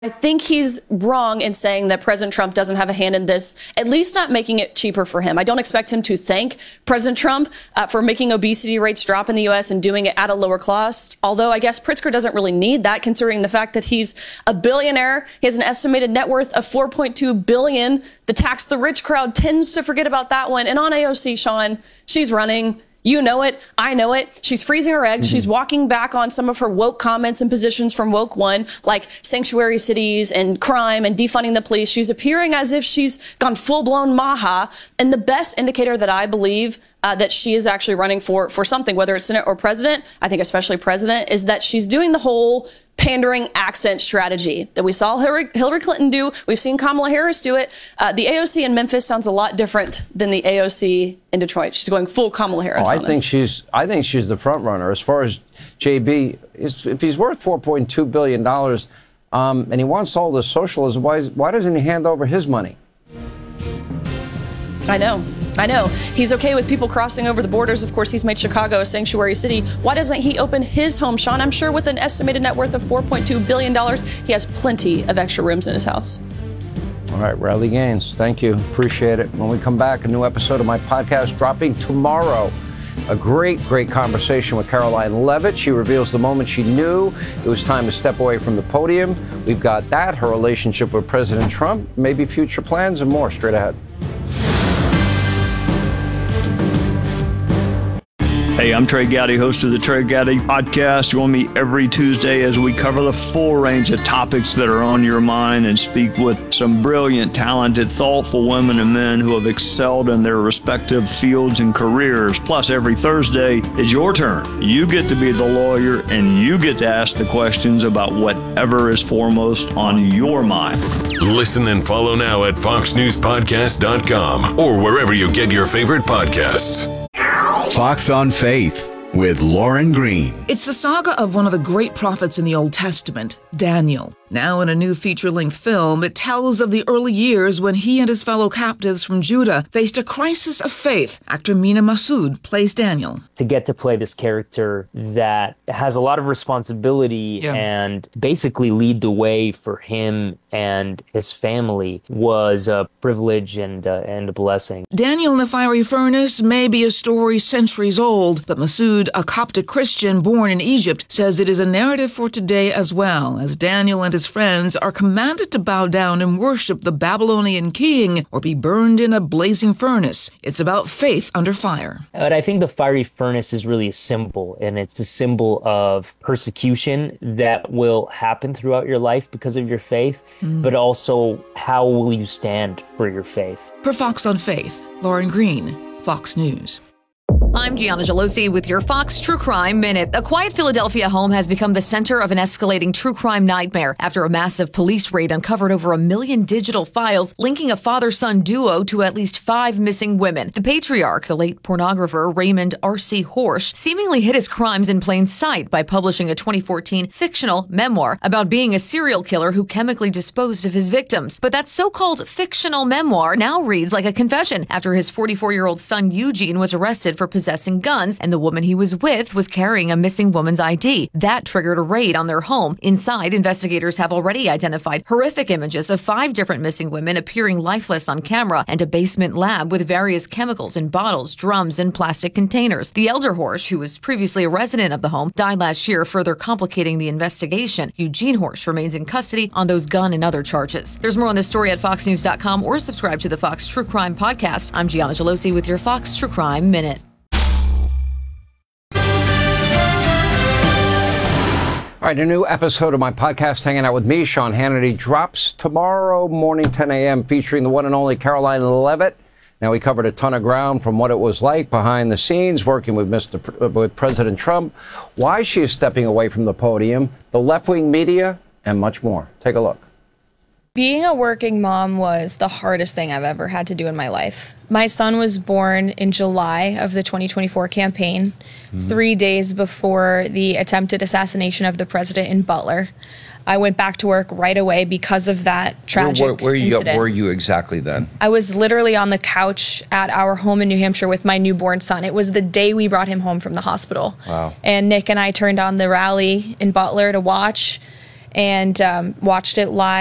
I think he's wrong in saying that President Trump doesn't have a hand in this, at least not making it cheaper for him. I don't expect him to thank President Trump for making obesity rates drop in the U.S. and doing it at a lower cost, although I guess Pritzker doesn't really need that, considering the fact that he's a billionaire. He has an estimated net worth of $4.2 billion. The tax the rich crowd tends to forget about that one. And on AOC, Sean, she's running. You know it. I know it. She's freezing her eggs. She's walking back on some of her woke comments and positions from Woke One, like sanctuary cities and crime and defunding the police. She's appearing as if she's gone full-blown Maha. And the best indicator that I believe that she is actually running for something, whether it's Senate or president, I think especially president, is that she's doing the whole pandering accent strategy that we saw Hillary Clinton do. We've seen Kamala Harris do it. The AOC in Memphis sounds a lot different than the AOC in Detroit. She's going full Kamala Harris. I think she's the front runner. As far as JB, if he's worth $4.2 billion and he wants all this socialism, why doesn't he hand over his money? I know. He's okay with people crossing over the borders. Of course, he's made Chicago a sanctuary city. Why doesn't he open his home, Sean? I'm sure with an estimated net worth of $4.2 billion, he has plenty of extra rooms in his house. All right, Riley Gaines, thank you. Appreciate it. When we come back, a new episode of my podcast dropping tomorrow. A great conversation with Caroline Levitt. She reveals the moment she knew it was time to step away from the podium. We've got that, her relationship with President Trump, maybe future plans, and more straight ahead. Hey, I'm Trey Gowdy, host of the Trey Gowdy Podcast. Join me every Tuesday as we cover the full range of topics that are on your mind and speak with some brilliant, talented, thoughtful women and men who have excelled in their respective fields and careers. Plus, every Thursday is your turn. You get to be the lawyer and you get to ask the questions about whatever is foremost on your mind. Listen and follow now at foxnewspodcast.com or wherever you get your favorite podcasts. Fox on Faith with Lauren Green. It's the saga of one of the great prophets in the Old Testament, Daniel. Now in a new feature-length film, it tells of the early years when he and his fellow captives from Judah faced a crisis of faith. Actor Mina Massoud plays Daniel. To get to play this character that has a lot of responsibility and basically lead the way for him and his family was a privilege and a blessing. Daniel in the Fiery Furnace may be a story centuries old, but Massoud, a Coptic Christian born in Egypt, says it is a narrative for today as well, as Daniel and his friends are commanded to bow down and worship the Babylonian king or be burned in a blazing furnace. It's about faith under fire. But I think the fiery furnace is really a symbol, and it's a symbol of persecution that will happen throughout your life because of your faith, but also how will you stand for your faith. For Fox on Faith, Lauren Green, Fox News. I'm Gianna Gelosi with your Fox True Crime Minute. A quiet Philadelphia home has become the center of an escalating true crime nightmare after a massive police raid uncovered over 1 million digital files linking a father-son duo to at least 5 missing women. The patriarch, the late pornographer Raymond R.C. Horsch, seemingly hid his crimes in plain sight by publishing a 2014 fictional memoir about being a serial killer who chemically disposed of his victims. But that so-called fictional memoir now reads like a confession after his 44-year-old son Eugene was arrested for possessing guns, and the woman he was with was carrying a missing woman's ID. That triggered a raid on their home. Inside, investigators have already identified horrific images of 5 different missing women appearing lifeless on camera and a basement lab with various chemicals in bottles, drums, and plastic containers. The elder Horsch, who was previously a resident of the home, died last year, further complicating the investigation. Eugene Horsch remains in custody on those gun and other charges. There's more on this story at foxnews.com or subscribe to the Fox True Crime Podcast. I'm Gianna Gelosi with your Fox True Crime Minute. All right, a new episode of my podcast, Hanging Out with Me, Sean Hannity, drops tomorrow morning, 10 a.m., featuring the one and only Caroline Levitt. Now, we covered a ton of ground from what it was like behind the scenes, working with President Trump, why she is stepping away from the podium, the left-wing media, and much more. Take a look. Being a working mom was the hardest thing I've ever had to do in my life. My son was born in July of the 2024 campaign, 3 days before the attempted assassination of the president in Butler. I went back to work right away because of that tragic incident. Where were you exactly then? I was literally on the couch at our home in New Hampshire with my newborn son. It was the day we brought him home from the hospital. Wow. And Nick and I turned on the rally in Butler to watch. and watched it live.